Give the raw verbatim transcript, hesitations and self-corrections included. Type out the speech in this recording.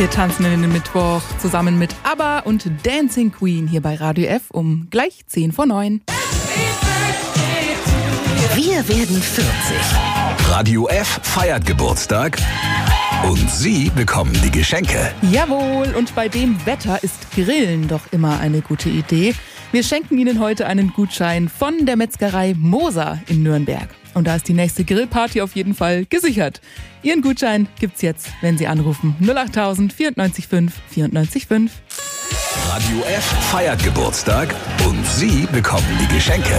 Wir tanzen in den Mittwoch zusammen mit ABBA und Dancing Queen hier bei Radio F um gleich zehn vor neun. Wir werden vierzig. Radio F feiert Geburtstag und Sie bekommen die Geschenke. Jawohl, und bei dem Wetter ist Grillen doch immer eine gute Idee. Wir schenken Ihnen heute einen Gutschein von der Metzgerei Moser in Nürnberg. Und da ist die nächste Grillparty auf jeden Fall gesichert. Ihren Gutschein gibt's jetzt, wenn Sie anrufen. null acht tausend vierundneunzig fünf vierundneunzig fünf. Radio F feiert Geburtstag und Sie bekommen die Geschenke.